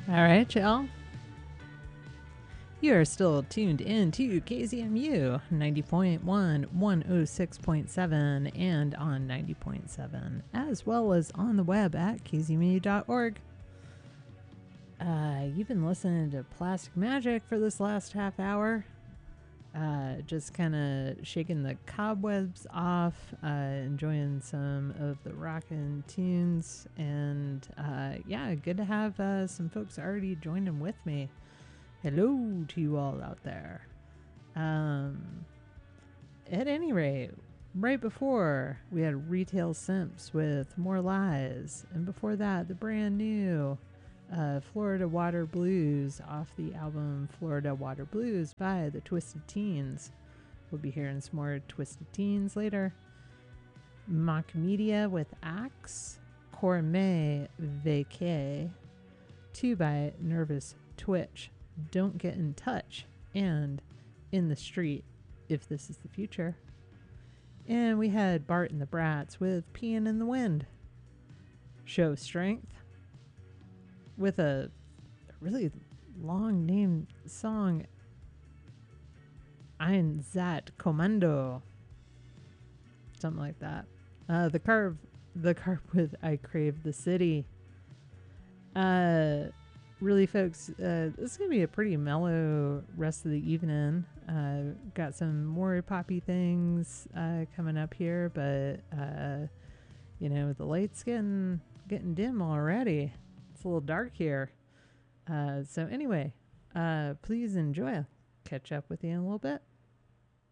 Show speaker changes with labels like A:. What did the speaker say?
A: All right, y'all. You are still tuned in to KZMU 90.1, 106.7, and on 90.7, as well as on the web at kzmu.org. You've been listening to Plastic Magic for this last half hour. Just kind of shaking the cobwebs off, enjoying some of the rockin' tunes, and yeah, good to have some folks already joining with me. Hello to you all out there. At any rate, right before we had Retail Simps with More Lies, and before that, the brand new Florida Water Blues off the album Florida Water Blues by the Twisted Teens. We'll be hearing some more Twisted Teens later. Mock Media with Axe, Cormet Vacay, 2 by Nervous Twitch, Don't Get in Touch, and In the Street, If This Is the Future. And we had Bart and the Brats with Peeing in the Wind. Show Strength with a really long named song, Einsat Kommando. Something like that. The Carve with I Crave the City. Really, folks, this is going to be a pretty mellow rest of the evening. Got some more poppy things coming up here, but, you know, the light's getting dim already. It's a little dark here. So anyway, please enjoy. I'll catch up with you in a little bit.